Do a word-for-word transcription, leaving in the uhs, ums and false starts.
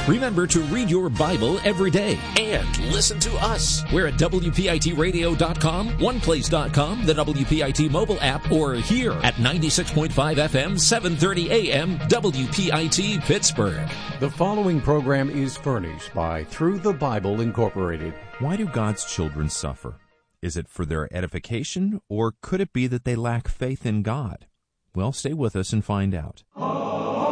Remember to read your Bible every day and listen to us. We're at W P I T radio dot com, one place dot com, the W P I T mobile app, or here at ninety-six point five F M, seven thirty A M, W P I T Pittsburgh. The following program is furnished by Through the Bible Incorporated. Why do God's children suffer? Is it for their edification, or could it be that they lack faith in God? Well, stay with us and find out.